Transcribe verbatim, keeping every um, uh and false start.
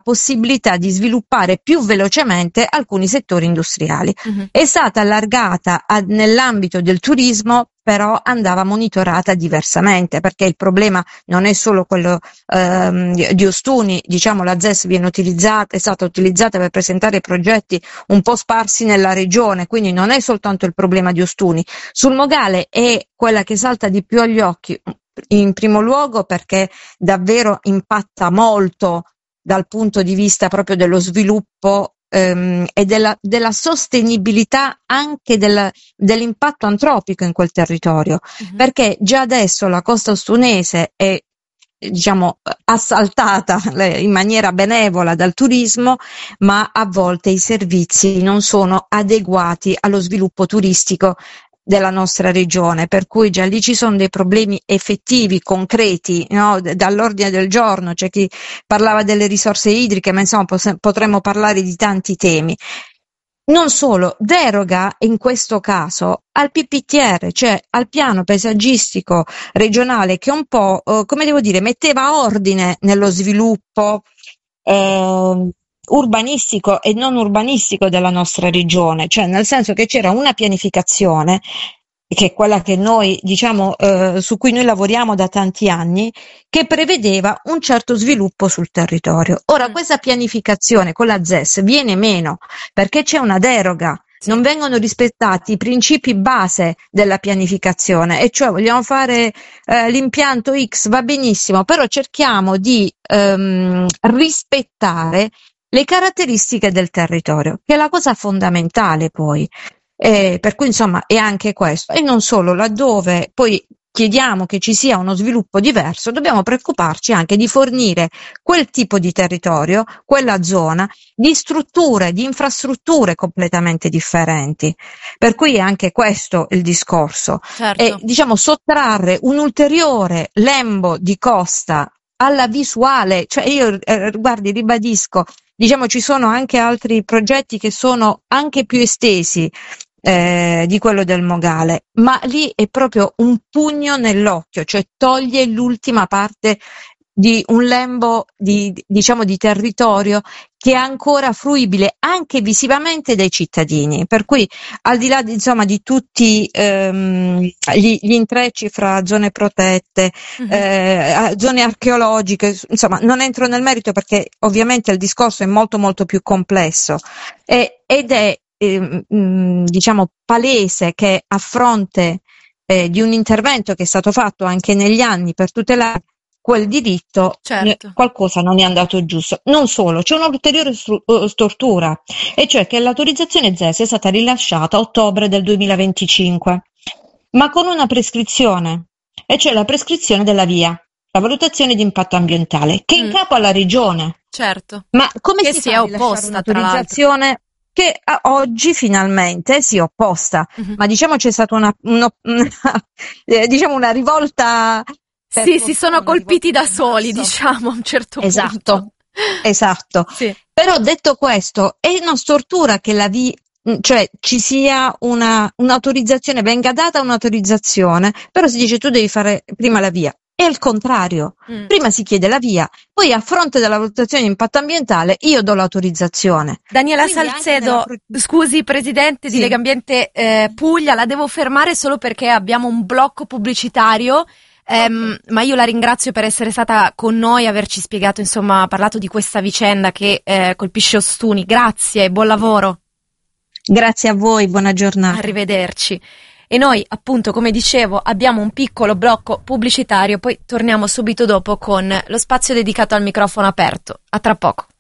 possibilità di sviluppare più velocemente alcuni settori industriali. Uh-huh. È stata allargata a, nell'ambito del turismo, però andava monitorata diversamente, perché il problema non è solo quello ehm, di Ostuni. Diciamo, la Z E S viene utilizzata, è stata utilizzata per presentare progetti un po' sparsi nella regione, quindi non è soltanto il problema di Ostuni. Sul Mogale è quella che salta di più agli occhi, in primo luogo perché davvero impatta molto dal punto di vista proprio dello sviluppo ehm, e della, della sostenibilità anche del, dell'impatto antropico in quel territorio, uh-huh. perché già adesso la costa ostunese è, diciamo, assaltata in maniera benevola dal turismo, ma a volte i servizi non sono adeguati allo sviluppo turistico della nostra regione, per cui già lì ci sono dei problemi effettivi, concreti, no? Dall'ordine del giorno. C'è chi parlava delle risorse idriche, ma insomma potremmo parlare di tanti temi. Non solo, deroga in questo caso al P P T R, cioè al piano paesaggistico regionale, che un po', eh, come devo dire, metteva ordine nello sviluppo eh, urbanistico e non urbanistico della nostra regione, cioè nel senso che c'era una pianificazione, che è quella che noi, diciamo, eh, su cui noi lavoriamo da tanti anni, che prevedeva un certo sviluppo sul territorio. Ora, mm. questa pianificazione con la Z E S viene meno, perché c'è una deroga. Sì. Non vengono rispettati i principi base della pianificazione, e cioè vogliamo fare eh, l'impianto X, va benissimo, però cerchiamo di ehm, rispettare le caratteristiche del territorio, che è la cosa fondamentale poi. Eh, per cui insomma è anche questo, e non solo, laddove poi chiediamo che ci sia uno sviluppo diverso, dobbiamo preoccuparci anche di fornire quel tipo di territorio, quella zona, di strutture, di infrastrutture completamente differenti. Per cui è anche questo il discorso. Certo. E diciamo sottrarre un ulteriore lembo di costa alla visuale, cioè io eh, guardi, ribadisco, diciamo ci sono anche altri progetti che sono anche più estesi eh, di quello del Mogale, ma lì è proprio un pugno nell'occhio, cioè toglie l'ultima parte di un lembo di, diciamo, di territorio che è ancora fruibile anche visivamente dai cittadini, per cui al di là di, insomma, di tutti ehm, gli, gli intrecci fra zone protette, mm-hmm. eh, zone archeologiche, insomma non entro nel merito perché ovviamente il discorso è molto molto più complesso, e, ed è eh, mh, diciamo palese che a fronte eh, di un intervento che è stato fatto anche negli anni per tutelare quel diritto, certo. qualcosa non è andato giusto. Non solo, c'è un'ulteriore stru- stortura, e cioè che l'autorizzazione Z E S è stata rilasciata a ottobre del duemilaventicinque, ma con una prescrizione, e cioè la prescrizione della VIA, la valutazione di impatto ambientale, che è in mm. capo alla regione. Certo. Ma come che si, si fa è a opposta, tra un'autorizzazione che a oggi finalmente si è opposta? Mm-hmm. Ma diciamo c'è stata una, una, una diciamo una rivolta. Sì, si sono colpiti da soli, diciamo, a un certo esatto, punto. Esatto, sì. Però detto questo, è una stortura che la vi, cioè ci sia una, un'autorizzazione, venga data un'autorizzazione, però si dice tu devi fare prima la VIA. È il contrario, mm. prima si chiede la VIA, poi a fronte della valutazione di impatto ambientale io do l'autorizzazione. Daniela Quindi Salcedo, nella... scusi Presidente sì. di Legambiente eh, Puglia, la devo fermare solo perché abbiamo un blocco pubblicitario. Um, ma io la ringrazio per essere stata con noi, averci spiegato, insomma, parlato di questa vicenda che eh, colpisce Ostuni. Grazie, buon lavoro. Grazie a voi, buona giornata. Arrivederci. E noi, appunto, come dicevo, abbiamo un piccolo blocco pubblicitario, poi torniamo subito dopo con lo spazio dedicato al microfono aperto. A tra poco.